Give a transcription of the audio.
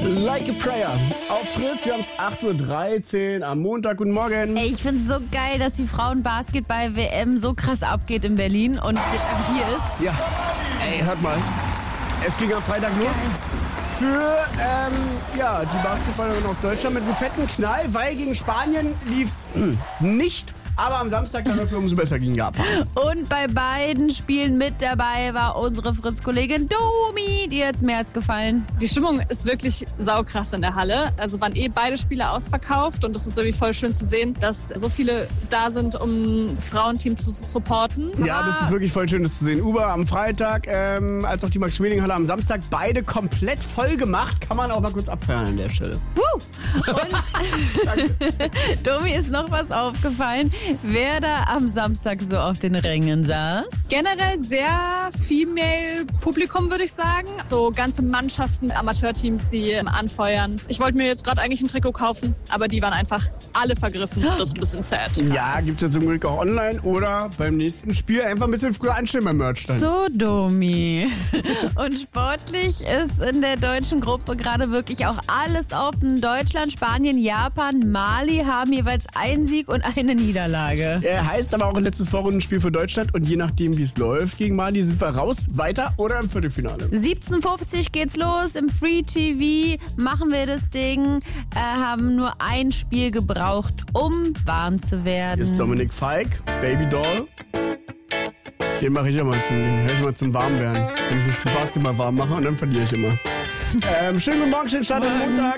Like a Prayer auf Fritz. Wir haben es 8.13 Uhr am Montag. Guten Morgen. Ey, ich finde es so geil, dass die Frauen-Basketball-WM so krass abgeht in Berlin und jetzt einfach hier ist. Ja, ey, hört mal. Es ging am Freitag los für die Basketballerin aus Deutschland mit einem fetten Knall, weil gegen Spanien lief's nicht. Aber am Samstag dann dafür umso besser gegen Japan. Und bei beiden Spielen mit dabei war unsere Fritz-Kollegin Domi. Die hat's mehr als gefallen. Die Stimmung ist wirklich saukrass in der Halle. Also waren beide Spiele ausverkauft und es ist irgendwie voll schön zu sehen, dass so viele da sind, um ein Frauenteam zu supporten. Ja, das ist wirklich voll schön, das zu sehen. Uber am Freitag, als auch die Max-Schmeling-Halle am Samstag, beide komplett voll gemacht. Kann man auch mal kurz abfeiern an der Stelle. Und Domi ist noch was aufgefallen, wer da am Samstag so auf den Rängen saß. Generell sehr female Publikum, würde ich sagen. So ganze Mannschaften, Amateurteams, die anfeuern. Ich wollte mir jetzt gerade eigentlich ein Trikot kaufen, aber die waren einfach alle vergriffen. Das ist ein bisschen sad. Ja, gibt's ja zum Glück auch online oder beim nächsten Spiel einfach ein bisschen früher anstellen beim Merchstand. So, Domi. Und sportlich ist in der deutschen Gruppe gerade wirklich auch alles offen. Deutschland, Spanien, Japan, Mali haben jeweils einen Sieg und eine Niederlage. Heißt aber auch letztes Vorrundenspiel für Deutschland und je nachdem, wie es läuft gegen Mali, sind wir raus, weiter oder im Viertelfinale. 17:50 geht's los im Free TV. Machen wir das Ding. Haben nur ein Spiel gebraucht, um warm zu werden. Hier ist Dominik Feig, Baby Doll. Den mache ich immer höre ich mal zum Warmwerden. Wenn ich mich für Basketball warm mache und dann verliere ich immer. Schönen guten Morgen, schönen Start am Montag.